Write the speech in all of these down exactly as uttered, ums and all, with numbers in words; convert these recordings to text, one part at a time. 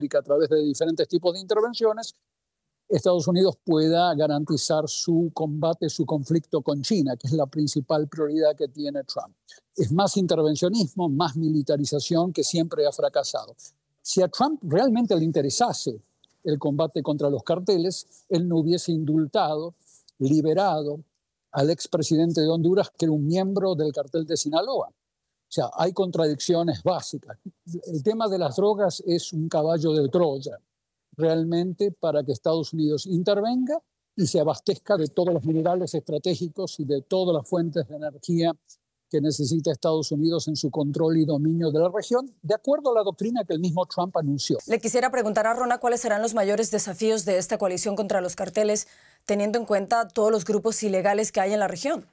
a través de diferentes tipos de intervenciones, Estados Unidos pueda garantizar su combate, su conflicto con China, que es la principal prioridad que tiene Trump. Es más intervencionismo, más militarización que siempre ha fracasado. Si a Trump realmente le interesase el combate contra los carteles, él no hubiese indultado, liberado al expresidente de Honduras, que era un miembro del cartel de Sinaloa. O sea, hay contradicciones básicas. El tema de las drogas es un caballo de Troya, realmente, para que Estados Unidos intervenga y se abastezca de todos los minerales estratégicos y de todas las fuentes de energía que necesita Estados Unidos en su control y dominio de la región, de acuerdo a la doctrina que el mismo Trump anunció. Le quisiera preguntar a Rona cuáles serán los mayores desafíos de esta coalición contra los carteles, teniendo en cuenta todos los grupos ilegales que hay en la región.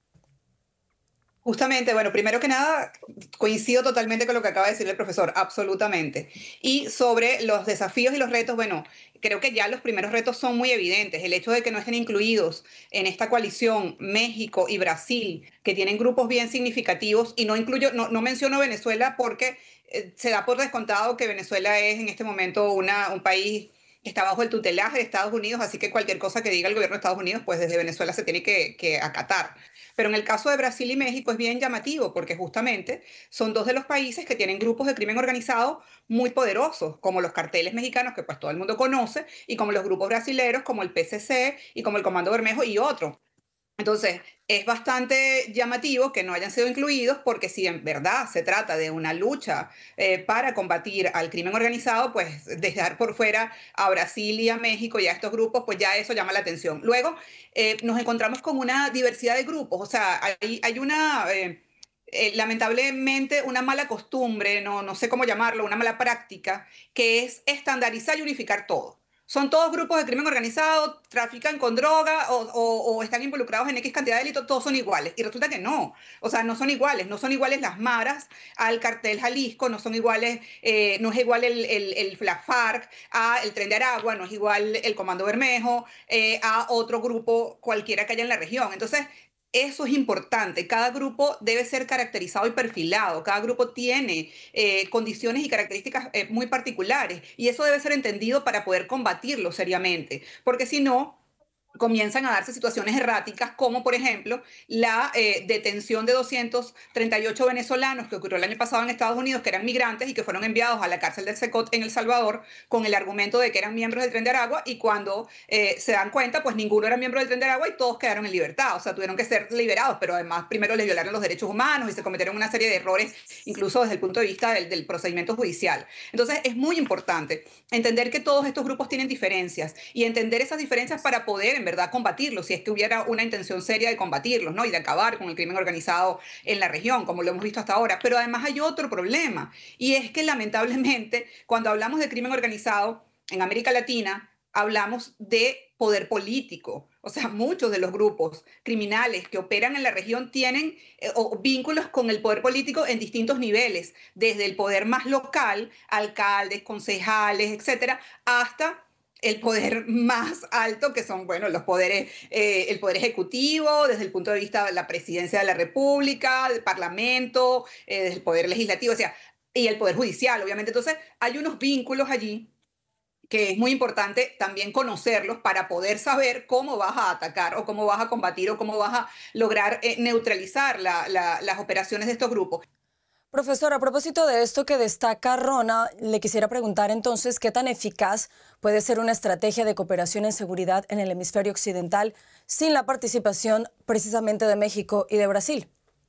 Justamente, bueno, primero que nada, coincido totalmente con lo que acaba de decir el profesor, absolutamente. Y sobre los desafíos y los retos, bueno, creo que ya los primeros retos son muy evidentes. El hecho de que no estén incluidos en esta coalición México y Brasil, que tienen grupos bien significativos, y no incluyo, no, no menciono Venezuela porque eh, se da por descontado que Venezuela es en este momento una, un país que está bajo el tutelaje de Estados Unidos, así que cualquier cosa que diga el gobierno de Estados Unidos, pues desde Venezuela se tiene que, que acatar. Pero en el caso de Brasil y México es bien llamativo porque justamente son dos de los países que tienen grupos de crimen organizado muy poderosos, como los carteles mexicanos, que pues todo el mundo conoce, y como los grupos brasileros, como el P C C y como el Comando Bermejo y otros. Entonces, es bastante llamativo que no hayan sido incluidos porque si en verdad se trata de una lucha eh, para combatir al crimen organizado, pues dejar por fuera a Brasil y a México y a estos grupos, pues ya eso llama la atención. Luego, eh, nos encontramos con una diversidad de grupos, o sea, hay, hay una... Eh, Eh, lamentablemente una mala costumbre, no, no sé cómo llamarlo, una mala práctica, que es estandarizar y unificar todo. Son todos grupos de crimen organizado, trafican con droga o, o, o están involucrados en X cantidad de delitos, todos son iguales. Y resulta que no, o sea, no son iguales, no son iguales las maras al cartel Jalisco, no son iguales, eh, no es igual el, el, el, la FARC a el Tren de Aragua, no es igual el Comando Bermejo eh, a otro grupo cualquiera que haya en la región. Entonces, eso es importante. Cada grupo debe ser caracterizado y perfilado. Cada grupo tiene eh, condiciones y características eh, muy particulares. Y eso debe ser entendido para poder combatirlo seriamente. Porque si no, comienzan a darse situaciones erráticas, como por ejemplo la eh, detención de doscientos treinta y ocho venezolanos que ocurrió el año pasado en Estados Unidos, que eran migrantes y que fueron enviados a la cárcel del Secot en El Salvador con el argumento de que eran miembros del Tren de Aragua, y cuando eh, se dan cuenta, pues ninguno era miembro del Tren de Aragua y todos quedaron en libertad, o sea, tuvieron que ser liberados, pero además primero les violaron los derechos humanos y se cometieron una serie de errores, incluso desde el punto de vista del, del procedimiento judicial. Entonces es muy importante entender que todos estos grupos tienen diferencias y entender esas diferencias para poder en verdad combatirlos, si es que hubiera una intención seria de combatirlos, ¿no? Y de acabar con el crimen organizado en la región, como lo hemos visto hasta ahora. Pero además hay otro problema, y es que lamentablemente cuando hablamos de crimen organizado en América Latina, hablamos de poder político. O sea, muchos de los grupos criminales que operan en la región tienen eh, o, vínculos con el poder político en distintos niveles, desde el poder más local, alcaldes, concejales, etcétera, hasta el poder más alto, que son, bueno, los poderes, eh, el poder ejecutivo, desde el punto de vista de la presidencia de la República, del Parlamento, eh, desde el poder legislativo, o sea, y el poder judicial, obviamente. Entonces, hay unos vínculos allí que es muy importante también conocerlos para poder saber cómo vas a atacar o cómo vas a combatir o cómo vas a lograr eh, neutralizar la, la, las operaciones de estos grupos. Profesor, a propósito de esto que destaca Rona, le quisiera preguntar entonces qué tan eficaz puede ser una estrategia de cooperación en seguridad en el hemisferio occidental sin la participación precisamente de México y de Brasil.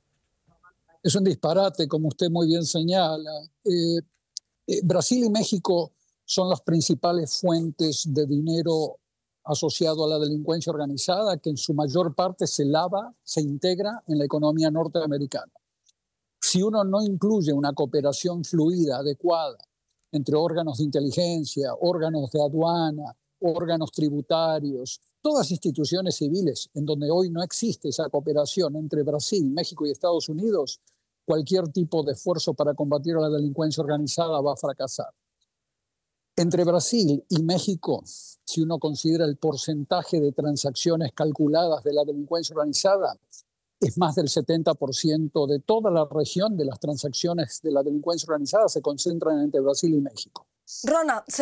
Es un disparate, como usted muy bien señala. Eh, eh, Brasil y México son las principales fuentes de dinero asociado a la delincuencia organizada, que en su mayor parte se lava, se integra en la economía norteamericana. Si uno no incluye una cooperación fluida, adecuada, entre órganos de inteligencia, órganos de aduana, órganos tributarios, todas instituciones civiles en donde hoy no existe esa cooperación entre Brasil, México y Estados Unidos, cualquier tipo de esfuerzo para combatir a la delincuencia organizada va a fracasar. Entre Brasil y México, si uno considera el porcentaje de transacciones calculadas de la delincuencia organizada, es más del setenta por ciento de toda la región de las transacciones de la delincuencia organizada se concentran entre Brasil y México. Rona,